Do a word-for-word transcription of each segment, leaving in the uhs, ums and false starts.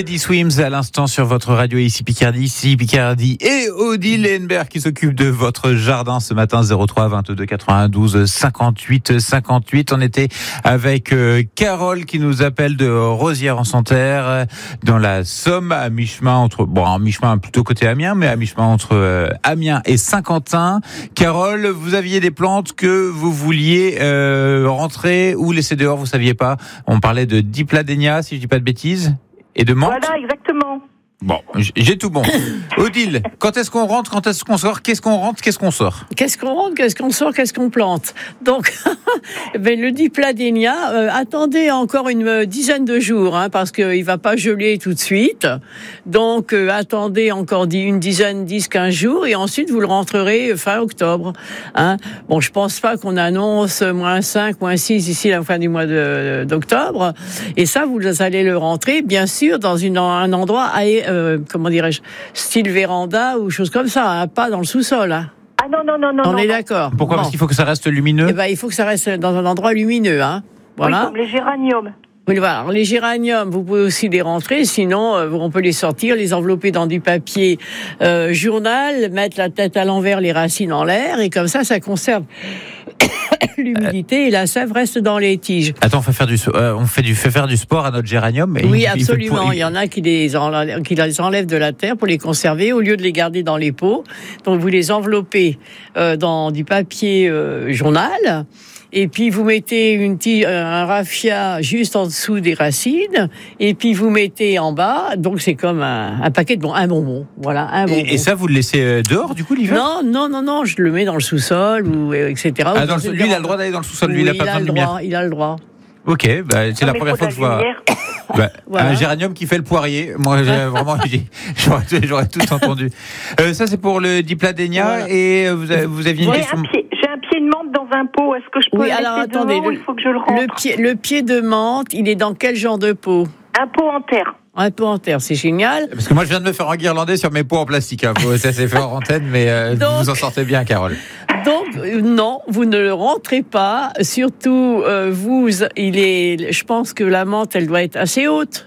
Teddy Swims à l'instant sur votre radio ici Picardie, ici Picardie et Odile Henberg qui s'occupe de votre jardin ce matin. Zéro trois vingt-deux quatre-vingt-douze cinquante-huit cinquante-huit. On était avec euh, Carole qui nous appelle de Rosières-en-Santerre euh, dans la Somme, à mi-chemin entre, bon, à mi-chemin plutôt côté Amiens, mais à mi-chemin entre euh, Amiens et Saint-Quentin. Carole, vous aviez des plantes que vous vouliez euh, rentrer ou laisser dehors, vous saviez pas. On parlait de Dipladénia, si je dis pas de bêtises. Et de menthe. Voilà, exactement. Bon, j'ai tout bon. Odile, quand est-ce qu'on rentre, quand est-ce qu'on sort, qu'est-ce qu'on rentre, qu'est-ce qu'on sort? Qu'est-ce qu'on rentre, qu'est-ce qu'on sort, qu'est-ce qu'on plante? Donc, ben, le Dipladénia, euh, attendez encore une dizaine de jours, hein, parce qu'il ne va pas geler tout de suite. Donc, euh, attendez encore une dizaine, dix, quinze jours, et ensuite vous le rentrerez fin octobre. Hein. Bon, je pense pas qu'on annonce moins cinq, moins six ici à la fin du mois de, d'octobre. Et ça, vous allez le rentrer, bien sûr, dans une, un endroit à, Euh, comment dirais-je, style véranda ou chose comme ça, hein, pas dans le sous-sol. Hein. Ah non, non, non, non. On non, est non. d'accord. Pourquoi? Bon. Parce qu'il faut que ça reste lumineux. Eh ben, il faut que ça reste dans un endroit lumineux. Hein. Voilà. Oui, comme les géraniums. Oui, voilà. Alors, les géraniums, vous pouvez aussi les rentrer, sinon euh, on peut les sortir, les envelopper dans du papier euh, journal, mettre la tête à l'envers, les racines en l'air, et comme ça, ça conserve l'humidité et la sève reste dans les tiges. Attends, on fait faire du, euh, on fait du, fait faire du sport à notre géranium. Et oui, il, absolument. Il, il y en a qui les, enlèvent, qui les enlèvent de la terre pour les conserver au lieu de les garder dans les pots. Donc vous les enveloppez euh, dans du papier euh, journal. Et puis vous mettez une tige, un raffia juste en dessous des racines, et puis vous mettez en bas, donc c'est comme un, un paquet de bon, un bonbon, voilà, un bonbon. Et, et ça, vous le laissez dehors du coup l'hiver? Non, non, non, non, je le mets dans le sous-sol ou et cetera. Ah, dans le, lui, il a le droit d'aller dans le sous-sol. Lui, oui, il a pas besoin de lumière. Il a le droit. Ok, bah, c'est Non, la première fois que je vois bah, voilà. Un géranium qui fait le poirier. Moi, j'ai, vraiment, j'ai, j'aurais, j'aurais tout entendu. Euh, ça, c'est pour le Dipladénia. Voilà. Et vous, avez, vous aviez une j'ai question. Un pied, j'ai un pied de menthe dans un pot. Est-ce que je peux oui, le alors, laisser attendez, dehors, le, ou il faut que je le rentre? Le pied, le pied de menthe, il est dans quel genre de pot? Un pot en terre. Un pot en terre, c'est génial. Parce que moi, je viens de me faire enguirlander sur mes pots en plastique. Hein. Ça s'est fait en antenne, mais euh, donc, vous vous en sortez bien, Carole. Donc, euh, non, vous ne le rentrez pas. Surtout, euh, vous, il est, je pense que la menthe, elle doit être assez haute.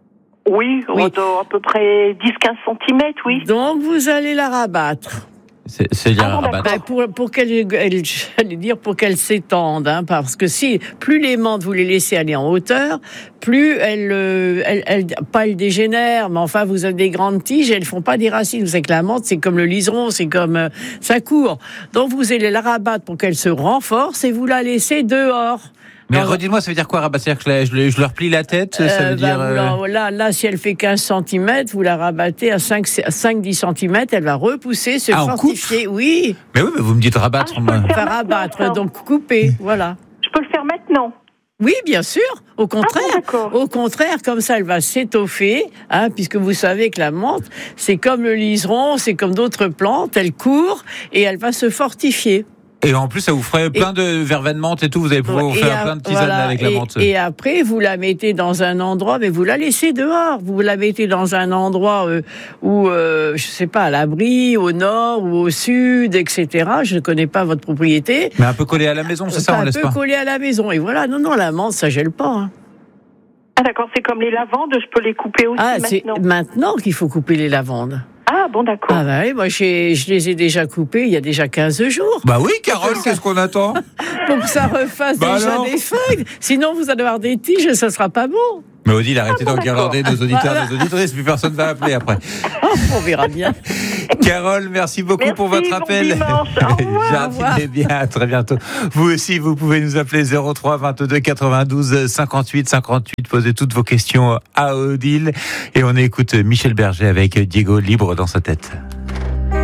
Oui, oui. à peu près dix à quinze centimètres, oui. Donc, vous allez la rabattre. C'est, c'est bien ah, rabattre. Ben pour, pour qu'elle, elle, j'allais dire pour qu'elle s'étende, hein, parce que si plus les menthes vous les laissez aller en hauteur, plus elles, elles, elles, pas elles dégénèrent, mais enfin vous avez des grandes tiges, elles font pas des racines. Vous savez que la menthe c'est comme le liseron, c'est comme euh, ça court. Donc vous allez la rabattre pour qu'elle se renforce et vous la laissez dehors. Mais Alors, redites-moi, ça veut dire quoi rabattre? C'est-à-dire que je, je, je leur plie la tête, ça euh, veut bah, dire... Euh... Là, là, si elle fait quinze centimètres, vous la rabattez à cinq à dix centimètres, elle va repousser, se ah, fortifier. Oui. Mais oui, mais vous me dites rabattre. Ah, moi. Faire rabattre, maintenant. Donc couper, voilà. Je peux le faire maintenant? Oui, bien sûr. Au contraire, ah bon, au contraire, comme ça, elle va s'étoffer, hein, puisque vous savez que la menthe, c'est comme le liseron, c'est comme d'autres plantes, elle court et elle va se fortifier. Et en plus, ça vous ferait plein et, de verveine de menthe et tout. Vous allez pouvoir vous faire à, plein de tisanes voilà, avec la et, menthe. Et après, vous la mettez dans un endroit, mais vous la laissez dehors. Vous la mettez dans un endroit euh, où, euh, je sais pas, à l'abri, au nord ou au sud, et cetera. Je ne connais pas votre propriété. Mais un peu collé à la maison, c'est ça, on laisse pas. Un peu collé à la maison. Et voilà, non, non, la menthe, ça gèle pas. Hein. Ah d'accord, c'est comme les lavandes, je peux les couper aussi ah, maintenant. C'est maintenant qu'il faut couper les lavandes. Ah bon, d'accord. Ah bah oui, moi j'ai, je les ai déjà coupés il y a déjà quinze jours. Bah oui, Carole, qu'est-ce qu'on attend? Pour que ça refasse bah déjà alors des feuilles. Sinon vous allez avoir des tiges et ça sera pas bon. Mais Odile, arrêtez ah bon, d'enguirlander nos auditeurs, voilà. Nos auditrices, plus personne va appeler après. Oh, on verra bien. Carole, merci beaucoup merci, pour votre appel. Bon Jardinez bien, à très bientôt. Vous aussi, vous pouvez nous appeler zéro trois vingt-deux quatre-vingt-douze cinquante-huit cinquante-huit. Posez toutes vos questions à Odile. Et on écoute Michel Berger avec Diego Libre dans sa tête.